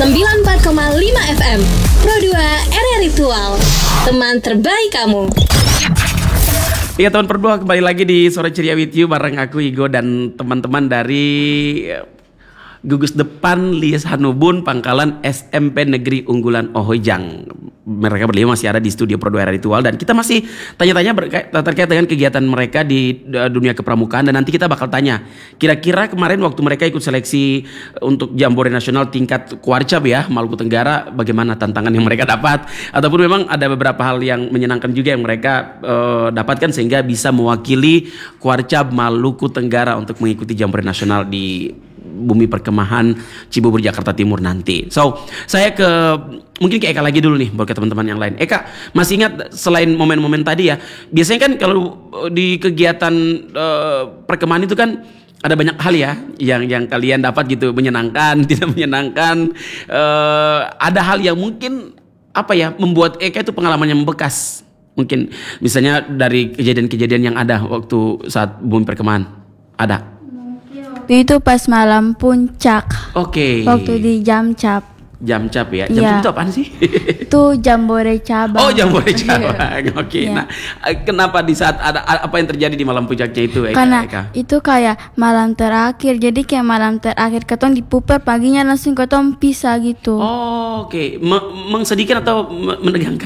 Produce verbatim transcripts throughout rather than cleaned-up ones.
sembilan puluh empat koma lima F M Pro dua R R Ritual, teman terbaik kamu. Iya teman Pro dua, kembali lagi di Sore Ceria with you bareng aku Igo dan teman-teman dari Gugus Depan Lies Hanubun Pangkalan S M P Negeri Unggulan Ohojang. Mereka berlima masih ada di studio Pro dua R R Ritual dan kita masih tanya-tanya berkait, terkait dengan kegiatan mereka di dunia kepramukaan, dan nanti kita bakal tanya kira-kira kemarin waktu mereka ikut seleksi untuk Jambore Nasional tingkat Kuarcap ya Maluku Tenggara, bagaimana tantangan yang mereka dapat, ataupun memang ada beberapa hal yang menyenangkan juga yang mereka uh, dapatkan sehingga bisa mewakili Kuarcap Maluku Tenggara untuk mengikuti Jambore Nasional di Bumi Perkemahan Cibubur Jakarta Timur nanti. So saya ke mungkin ke Eka lagi dulu nih buat ke teman-teman yang lain. Eka, masih ingat selain momen-momen tadi ya, biasanya kan kalau di kegiatan uh, perkemahan itu kan ada banyak hal ya yang yang kalian dapat gitu, menyenangkan, tidak menyenangkan. Uh, ada hal yang mungkin apa ya membuat Eka itu pengalaman yang membekas. Mungkin misalnya dari kejadian-kejadian yang ada waktu saat Bumi Perkemahan. Ada? Itu pas malam puncak. Oke. Okay. Waktu di Jamcap. Jamcap ya. Jamcap ya. itu apaan sih? Itu Jambore cabang. Oh, Jambore cabang. Oke. Okay. Ya. Nah, kenapa di saat ada apa yang terjadi di malam puncaknya itu, Eka? Karena Eka? itu kayak malam terakhir. Jadi kayak malam terakhir ketong dipuper, paginya langsung ketong pisah gitu. Oh, oke. Okay. M- mengsedihkan atau menegangkan?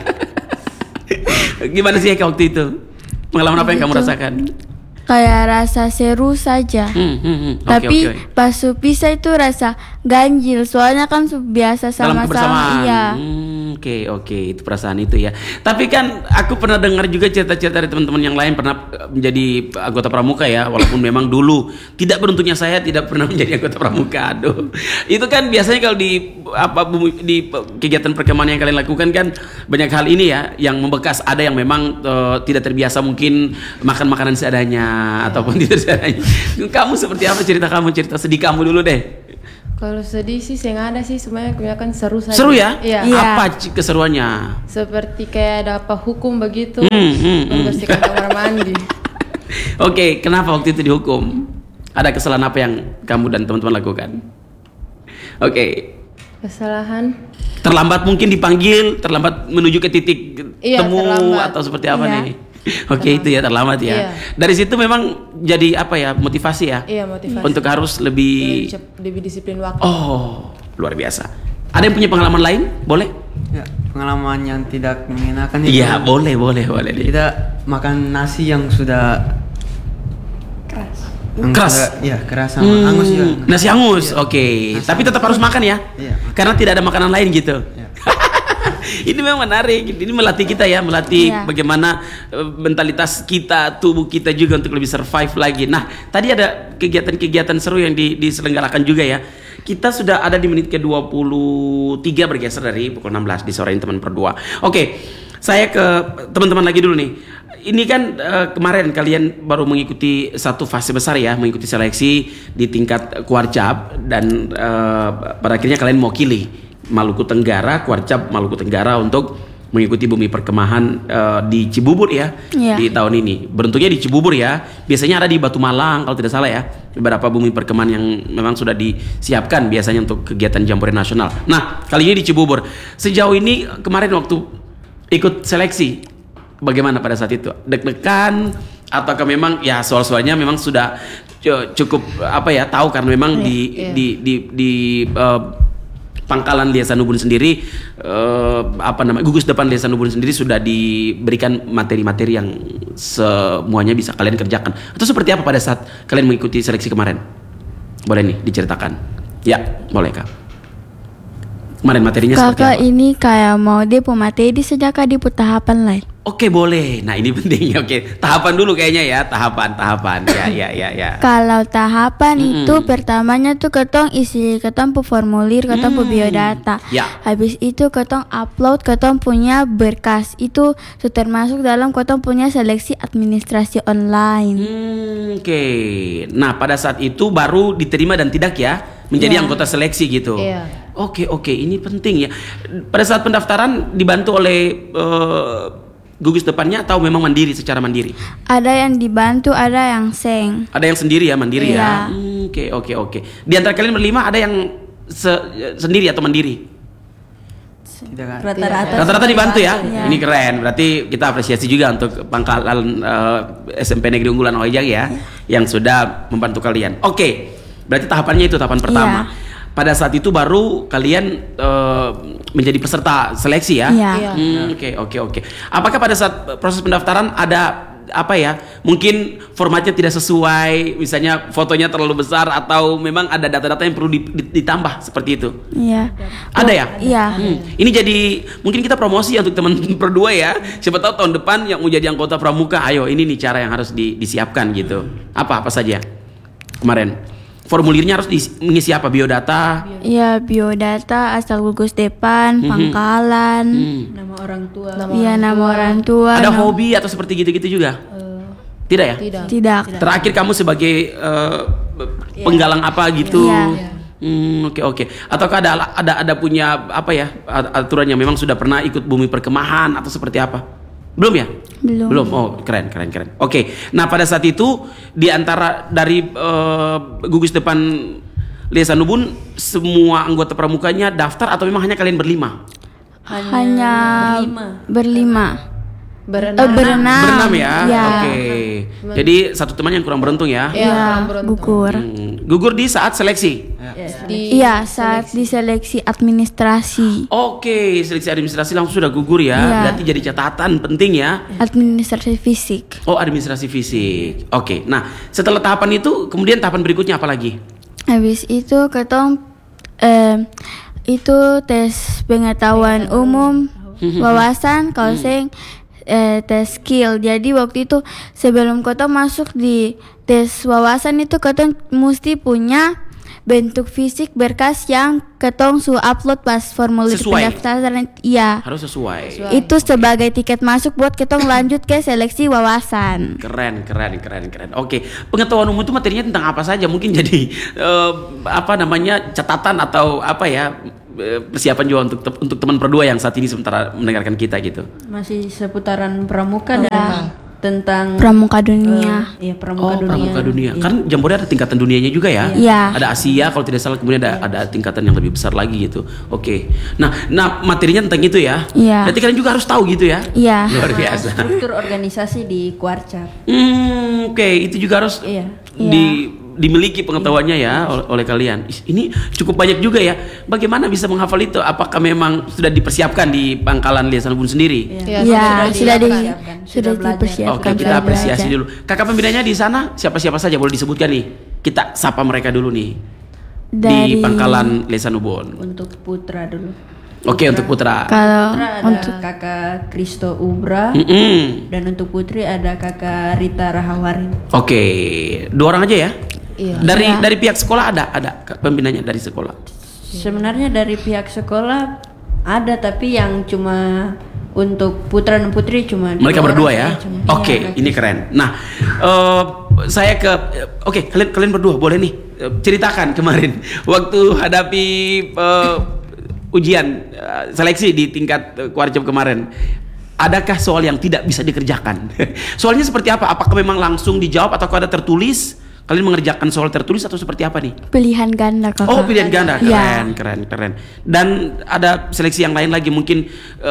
Gimana sih Eka waktu itu? Pengalaman apa yang gitu. kamu rasakan? Kayak rasa seru saja. Hmm, hmm, hmm. Okay, Tapi okay. pas pisah itu rasa ganjil. Soalnya kan biasa sama-sama. Iya. Hmm, oke, okay, oke, okay. Itu perasaan itu ya. Tapi kan aku pernah dengar juga cerita-cerita dari teman-teman yang lain pernah menjadi anggota pramuka ya, walaupun memang dulu tidak beruntungnya saya tidak pernah menjadi anggota pramuka. Aduh. Itu kan biasanya kalau di apa di kegiatan perkemahan yang kalian lakukan kan banyak hal ini ya yang membekas. Ada yang memang uh, tidak terbiasa mungkin makan makanan seadanya ataupun tidak seadanya. Kamu seperti apa cerita kamu, cerita sedih kamu dulu deh. Kalau sedih sih saya nggak ada sih, semuanya kebanyakan seru saja. Seru ya? Iya. Apa c- keseruannya? Seperti kayak ada apa hukum begitu, Hmm, hmm, hmm. membersihkan kamar mandi. Oke, kenapa waktu itu dihukum? Ada kesalahan apa yang kamu dan teman-teman lakukan? Oke. Kesalahan? Terlambat mungkin dipanggil, terlambat menuju ke titik Iya, temu terlambat. atau seperti apa Iya. nih? Oke, itu ya terlambat ya. Iya. Dari situ memang jadi apa ya, motivasi ya? Iya, motivasi. Untuk harus lebih Lebih, cep- lebih disiplin waktu. Oh, luar biasa. Ada yang punya pengalaman lain? Boleh? Ya, pengalaman yang tidak mengenakan itu. Iya, boleh, boleh, boleh. deh. Kita makan nasi yang sudah Keras. yang Keras? sudah- Iya, keras sama Hmm, hangus juga. Nasi hangus, Iya. oke. Nasi Tapi hangus. tetap harus makan ya? Iya. Karena tidak ada makanan lain gitu. Iya. Ini memang menarik. Ini melatih kita ya, melatih Iya. bagaimana uh, mentalitas kita, tubuh kita juga untuk lebih survive lagi. Nah, tadi ada kegiatan-kegiatan seru yang di, diselenggarakan juga ya. Kita sudah ada di menit ke dua puluh tiga bergeser dari pukul enam belas di Sorein Teman Pro dua. Oke, saya ke teman-teman lagi dulu nih. Ini kan uh, kemarin kalian baru mengikuti satu fase besar ya, mengikuti seleksi di tingkat Kuarcap dan uh, pada akhirnya kalian mewakili Maluku Tenggara, Kuarcap Maluku Tenggara untuk mengikuti Bumi Perkemahan uh, di Cibubur ya, Iya. di tahun ini. Beruntungnya di Cibubur ya. Biasanya ada di Batu Malang kalau tidak salah ya. Beberapa Bumi Perkemahan yang memang sudah disiapkan biasanya untuk kegiatan Jambore Nasional. Nah, kali ini di Cibubur. Sejauh ini kemarin waktu ikut seleksi, bagaimana pada saat itu? Deg-degan ataukah memang ya soal-soalnya memang sudah cukup apa ya tahu karena memang Iya, di, iya. di di di uh, Pangkalan Lies Hanubun sendiri uh, apa namanya Gugus Depan Lies Hanubun sendiri sudah diberikan materi-materi yang semuanya bisa kalian kerjakan. Atau seperti apa pada saat kalian mengikuti seleksi kemarin? Boleh nih diceritakan. Ya, boleh Kak. Kemarin materinya seperti Kakak apa? ini kayak mau dia materi sejak di tahapan lain. Oke, boleh. Nah, ini pentingnya. Oke, tahapan dulu kayaknya ya, tahapan, tahapan. Ya, ya, ya, ya. Kalau tahapan Mm-mm. itu pertamanya tuh ketong isi ketong pu formulir, ketong pu Hmm. biodata. Ya. Habis itu ketong upload ketong punya berkas. Itu tuh termasuk dalam ketong punya seleksi administrasi online. Hmm, oke. Nah, pada saat itu baru diterima dan tidak ya menjadi Iya. anggota seleksi gitu. Iya. Oke, oke, ini penting ya. Pada saat pendaftaran dibantu oleh eh, gugus depannya atau memang mandiri secara mandiri? Ada yang dibantu, ada yang seng. Ada yang sendiri ya, mandiri Iya. ya. Hmm, Oke, oke, oke. Di antara kalian berlima ada yang se- sendiri atau mandiri? Tidak kan? Rata-rata Rata-rata dibantu ya? Iya. Ini keren. Berarti kita apresiasi juga untuk Pangkalan eh, S M P Negeri Unggulan Ojang ya, yang sudah membantu kalian. Oke, berarti tahapannya itu tahapan pertama. Iya. Pada saat itu baru kalian eh, menjadi peserta seleksi ya? Iya. Iya. Hmm, Oke, oke, oke. Apakah pada saat proses pendaftaran ada apa ya? Mungkin formatnya tidak sesuai, misalnya fotonya terlalu besar atau memang ada data-data yang perlu di- di- ditambah seperti itu? Iya. Ada ya? Iya. Hmm. Ini jadi mungkin kita promosi ya untuk teman berdua ya. Siapa tahu tahun depan yang mau jadi anggota pramuka, ayo ini nih cara yang harus di- disiapkan gitu. Apa apa saja kemarin? Formulirnya harus diisi- mengisi apa? Biodata. Iya, biodata, asal gugus depan, pangkalan. Hmm. nama orang tua. Iya, nama orang tua. Ada nama- hobi atau seperti gitu-gitu juga? Tidak ya? Tidak. Tidak. Terakhir kamu sebagai eh, penggalang apa gitu? Iya. Hmm, oke oke. Ataukah ada ada ada punya apa ya aturan yang memang sudah pernah ikut bumi perkemahan atau seperti apa? Belum ya? Belum. Belum. Oh, keren keren keren. Oke. Nah, pada saat itu di antara dari eh, gugus depan Lias Hanubun semua anggota pramukanya daftar atau memang hanya kalian berlima? Hanya berlima. berlima. Berenam. Eh, berenam. Berenam ya. Iya. Oke. Jadi satu teman yang kurang beruntung ya. Iya, Iya, kurang beruntung. gugur. Hmm, gugur di saat seleksi. Di Iya, saat diseleksi administrasi. Oke, seleksi administrasi langsung sudah gugur ya. Iya. Berarti jadi catatan penting ya. Administrasi fisik. Oh, administrasi fisik. Oke. Nah, setelah tahapan itu, kemudian tahapan berikutnya apa lagi? Habis itu ketong eh, itu tes pengetahuan umum, wawasan, kalau seng eh, tes skill. Jadi waktu itu sebelum ketong masuk di tes wawasan itu ketong mesti punya bentuk fisik berkas yang ketong su upload pas formulir Sesuai. pendaftaran. Iya. Harus sesuai. Itu sebagai tiket masuk buat ketong lanjut ke seleksi wawasan. Keren, keren, keren, keren. Oke, pengetahuan umum itu materinya tentang apa saja? Mungkin jadi eh, apa namanya catatan atau apa ya eh, persiapan juga untuk te- untuk teman berdua yang saat ini sementara mendengarkan kita gitu. Masih seputaran pramuka dan tentang Pramuka dunia. Iya, pramuka Oh, dunia. pramuka dunia. Iya. Kan Jambore ada tingkatan dunianya juga ya. Iya. Ada Asia kalau tidak salah, kemudian ada ada tingkatan yang lebih besar lagi gitu. Oke. Nah, nah materinya tentang itu ya. Iya. Berarti kalian juga harus tahu gitu ya. Iya. Luar biasa. Struktur organisasi di Kuarcap. Hmm, oke, itu juga harus Iya. di dimiliki pengetahuannya ya oleh, oleh kalian. Is- Ini cukup banyak juga ya. Bagaimana bisa menghafal itu? Apakah memang sudah dipersiapkan di Pangkalan Lias Hanubun sendiri? Iya, Iya, sudah sudah di disiapkan, sudah sudah belajar. dipersiapkan. Oke, kita sudah apresiasi belajar. dulu. Kakak pembinanya di sana siapa-siapa saja boleh disebutkan nih? Kita sapa mereka dulu nih. Di Dari- Pangkalan Lias Hanubun. Untuk putra dulu. Oke, untuk putra. Kalau Putra ada untuk kakak Kristo Ubra Mm-mm. dan untuk putri ada kakak Rita Rahawarin. Oke, dua orang aja ya? Iya. Dari Iya. dari pihak sekolah ada ada Kak, pembinanya dari sekolah. Sebenarnya dari pihak sekolah ada, tapi yang cuma untuk putra dan putri cuma dua Mereka orang berdua ya. saja, cuma. Oke, Iya, ini keren. Nah, eh, saya ke eh, oke, kalian kalian berdua boleh nih eh, ceritakan kemarin waktu hadapi eh, ujian eh, seleksi di tingkat uh, Kuarcap kemarin. Adakah soal yang tidak bisa dikerjakan? Soalnya seperti apa? Apakah memang langsung dijawab atau ada tertulis? Kalian mengerjakan soal tertulis atau seperti apa nih? pilihan ganda kakak. Oh, pilihan ganda. Keren, Iya. keren, keren. Dan ada seleksi yang lain lagi mungkin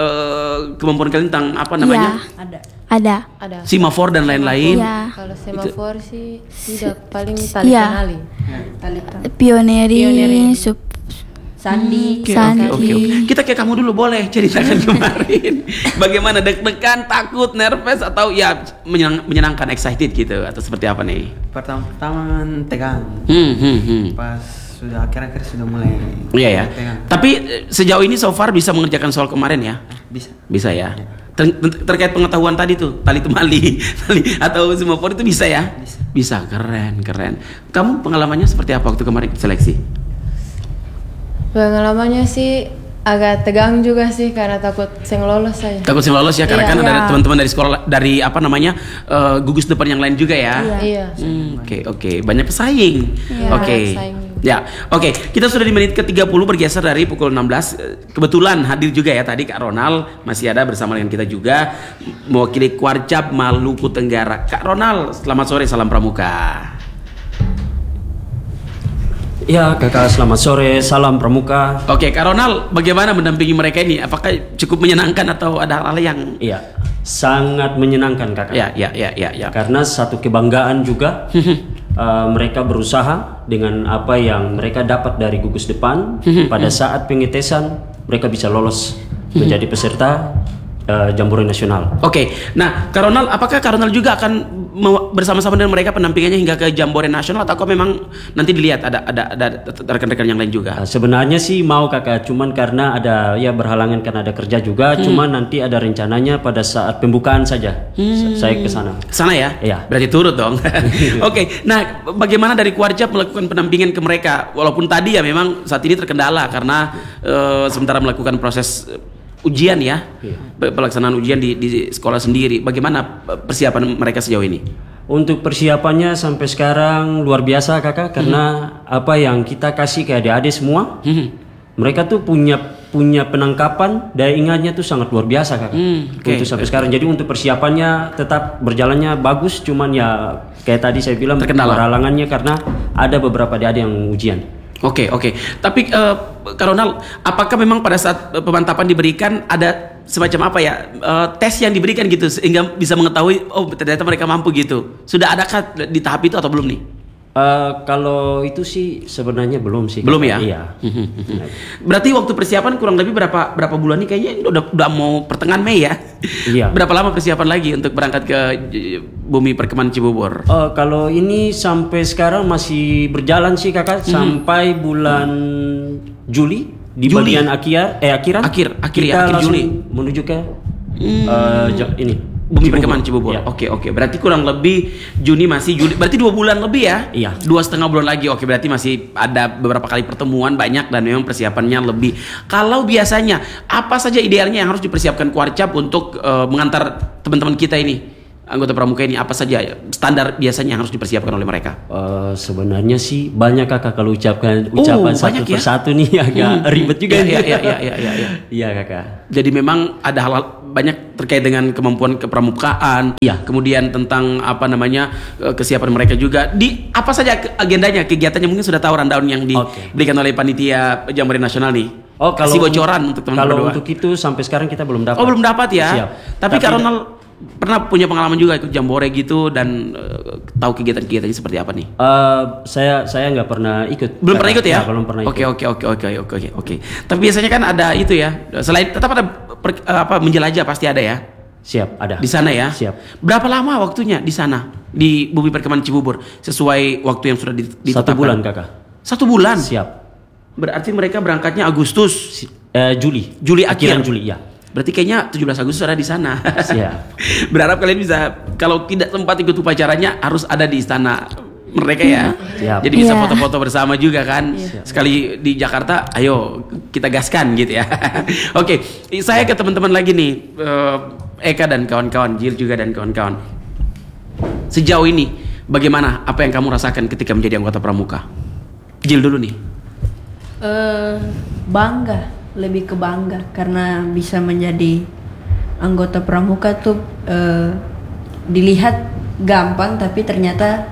eh, kemampuan kalian tentang apa namanya? Ada. Ada. Ada. Simafor dan lain-lain. Iya. Kalau semafor sih tidak paling Iya. tali kenali. Talita. Pioneri, Pioneri. sup, Sandi. Oke, Sandi. oke, oke, oke. Kita kayak kamu dulu boleh ceritakan kemarin. Bagaimana deg-degan, takut, nervous atau ya menyenang- menyenangkan, excited gitu atau seperti apa nih? Pertama-tama memang tegang. Hmm, hmm, hmm. Pas sudah akhir-akhir sudah mulai Iya ya. tegang. Tapi eh, sejauh ini so far bisa mengerjakan soal kemarin ya? Bisa. Bisa ya. Ter- ter- terkait pengetahuan tadi tuh, tali temali, tali atau semafor itu bisa ya? Bisa. Bisa, keren, keren. Kamu pengalamannya seperti apa waktu kemarin seleksi? Pengalamannya sih agak tegang juga sih karena takut seng lolos saya. Takut sih lolos ya karena Iya. kan ada Iya. teman-teman dari sekolah dari apa namanya eh, gugus depan yang lain juga ya. Iya. Hmm, Oke oke banyak pesaing. Iya, Oke. banyak pesaing. Ya, oke. Kita sudah di menit ke tiga puluh bergeser dari pukul enam belas. Eh, Kebetulan hadir juga ya tadi Kak Ronald masih ada bersama dengan kita juga mewakili Kuarcap Maluku Tenggara. Kak Ronald, selamat sore, salam pramuka. Ya kakak, selamat sore, salam pramuka. Oke, Kak Ronald, bagaimana mendampingi mereka ini? Apakah cukup menyenangkan atau ada hal-hal yang? Iya, sangat menyenangkan kakak. Ya, ya, ya, ya, ya. Karena satu kebanggaan juga. uh, mereka berusaha dengan apa yang mereka dapat dari gugus depan. Pada saat pengetesan mereka bisa lolos menjadi peserta uh, Jambore Nasional. Oke, nah Kak Ronald, apakah Kak Ronald juga akan bersama-sama dengan mereka pendampingannya hingga ke Jambore Nasional, atau kok memang nanti dilihat ada ada ada rekan-rekan yang lain juga? Uh, sebenarnya sih mau kakak, cuman karena ada ya berhalangan karena ada kerja juga, hmm. cuman nanti ada rencananya pada saat pembukaan saja hmm. saya ke sana. Sana ya? Iya. Berarti turut dong. Oke, okay. Nah bagaimana dari Kuarjab melakukan pendampingan ke mereka? Walaupun tadi ya memang saat ini terkendala karena uh, sementara melakukan proses ujian ya, iya. pelaksanaan ujian di, di sekolah sendiri. Bagaimana persiapan mereka sejauh ini? Untuk persiapannya sampai sekarang luar biasa kakak, karena hmm. apa yang kita kasih ke adik-adik semua, hmm. mereka tuh punya punya penangkapan daya ingatnya tuh sangat luar biasa kakak. Hmm, okay. Untuk sampai sekarang. Jadi untuk persiapannya tetap berjalannya bagus, cuman ya kayak tadi saya bilang terkendala halangannya karena ada beberapa adik-adik yang ujian. Oke, okay, oke. Okay. Tapi uh, Kak Ronald, apakah memang pada saat pemantapan diberikan ada semacam apa ya uh, tes yang diberikan gitu sehingga bisa mengetahui oh ternyata mereka mampu gitu? Sudah adakah di tahap itu atau belum nih? Uh, kalau itu sih sebenarnya belum sih. Belum ya? Iya. Berarti waktu persiapan kurang lebih berapa berapa bulan nih? Kayaknya udah udah mau pertengahan Mei ya. Iya. Berapa lama persiapan lagi untuk berangkat ke Bumi Perkemahan Cibubur? Uh, kalau ini sampai sekarang masih berjalan sih kakak, hmm. sampai bulan Juli di Juli? bagian akhir eh akhiran. Akhir akhir kita ya akhir Juli menuju ke hmm. uh, ini. Bumi Perkemahan Cibubur. Ya. Oke oke. Berarti kurang lebih Juni masih Juli. Berarti dua bulan lebih ya? Iya. Dua setengah bulan lagi. Oke. Berarti masih ada beberapa kali pertemuan banyak dan memang persiapannya lebih. Kalau biasanya apa saja idealnya yang harus dipersiapkan Kuarjab untuk uh, mengantar teman-teman kita ini, anggota pramuka ini, apa saja standar biasanya yang harus dipersiapkan oleh mereka? Uh, sebenarnya sih banyak kakak, kalau ucapkan ucapan oh, satu ya? persatu nih agak hmm. ribet juga. Iya iya iya iya iya. Iya kakak. Jadi memang ada hal-hal banyak terkait dengan kemampuan kepramukaan. Iya. Kemudian tentang apa namanya kesiapan mereka juga. Di apa saja agendanya, kegiatannya mungkin sudah tahu rundown yang diberikan okay. oleh panitia Jambore Nasional nih. Oh, kalau kasih bocoran untuk teman-teman kalau berdua. Untuk itu sampai sekarang kita belum dapat. Oh belum dapat ya. Siap. Tapi, Tapi Kak Ronald pernah punya pengalaman juga ikut Jambore gitu dan uh, tahu kegiatan-kegiatannya seperti apa nih? Uh, saya saya nggak pernah ikut. Belum pernah ikut ya? Ya, belum pernah ikut. Oke oke oke oke oke oke. Tapi biasanya kan ada itu ya. Selain tetap ada per, apa menjelajah pasti ada ya. Siap, ada. Di sana ya? Siap. Berapa lama waktunya di sana? Di Bumi Perkemahan Cibubur sesuai waktu yang sudah ditetapkan? Satu bulan kakak. Satu bulan? Siap. Berarti mereka berangkatnya Agustus? Si, uh, Juli. Juli akhir? Juli, ya. Berarti kayaknya tujuh belas Agustus ada di sana. Siap. Berharap kalian bisa, kalau tidak sempat ikut upacaranya harus ada di istana mereka ya. Siap. Jadi bisa Yeah. foto-foto bersama juga kan. Siap. Sekali di Jakarta, ayo kita gaskan gitu ya. Oke, saya ke teman-teman lagi nih, Eka dan kawan-kawan, Jil juga dan kawan-kawan. Sejauh ini bagaimana apa yang kamu rasakan ketika menjadi anggota pramuka? Jil dulu nih. Uh, bangga, lebih ke bangga karena bisa menjadi anggota pramuka tuh uh, dilihat gampang tapi ternyata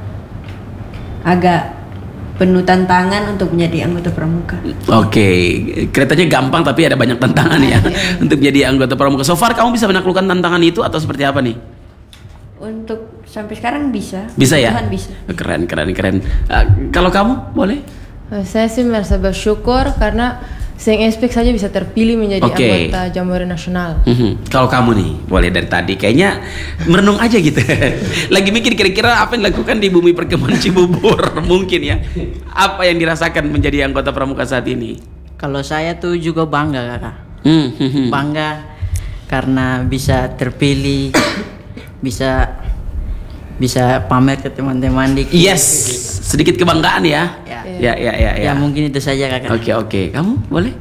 agak penuh tantangan untuk menjadi anggota pramuka. Oke, okay. Kelihatannya gampang tapi ada banyak tantangan ya untuk menjadi anggota pramuka. So far kamu bisa menaklukkan tantangan itu atau seperti apa nih? Untuk sampai sekarang bisa. Bisa ya? Tuhan bisa. Keren, keren, keren. Uh, kalau kamu boleh? Saya sih merasa bersyukur karena saya expect saja bisa terpilih menjadi okay. anggota Jambore Nasional. Mm-hmm. Kalau kamu nih, boleh dari tadi kayaknya merenung aja gitu. Lagi mikir kira-kira apa yang dilakukan di Bumi Perkemahan Cibubur mungkin ya. Apa yang dirasakan menjadi anggota pramuka saat ini? Kalau saya tuh juga bangga kakak. Mm-hmm. Bangga karena bisa terpilih, bisa bisa pamer ke teman-teman di yes, sedikit kebanggaan ya. Ya. Ya, ya, ya, ya. Ya mungkin itu saja kakak. Oke, oke. Kamu boleh?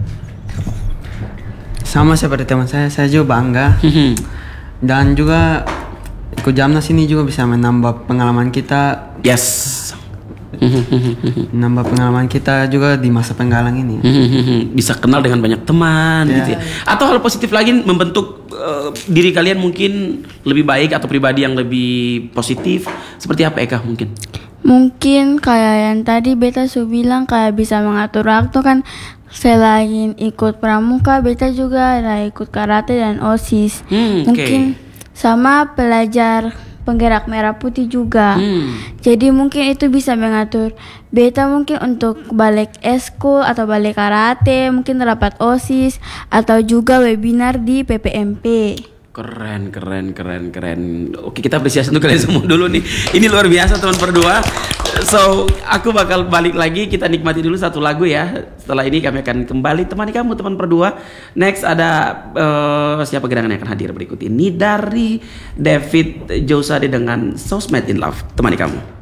Sama seperti teman saya, saya juga bangga. Dan juga ikut Jamnas ini juga bisa menambah pengalaman kita. Yes. Menambah pengalaman kita juga di masa penggalang ini. Bisa kenal dengan banyak teman yeah. gitu ya. Atau hal positif lagi membentuk uh, diri kalian mungkin lebih baik atau pribadi yang lebih positif. Seperti apa Eka mungkin? Mungkin kayak yang tadi beta su bilang kayak bisa mengatur waktu kan. Selain ikut pramuka, beta juga ada ikut karate dan OSIS. Hmm, Mungkin oke. sama pelajar penggerak merah putih juga. Hmm. Jadi mungkin itu bisa mengatur beta mungkin untuk balik eskul atau balik karate, mungkin rapat OSIS atau juga webinar di P P M P. Keren, keren, keren, keren. Oke, kita apresiasi untuk kalian semua dulu nih. Ini luar biasa teman berdua. So, aku bakal balik lagi. Kita nikmati dulu satu lagu ya. Setelah ini kami akan kembali temani kamu teman berdua. Next ada uh, siapa gerangan yang akan hadir berikut ini dari David Josade dengan Sosmed in Love. Temani kamu.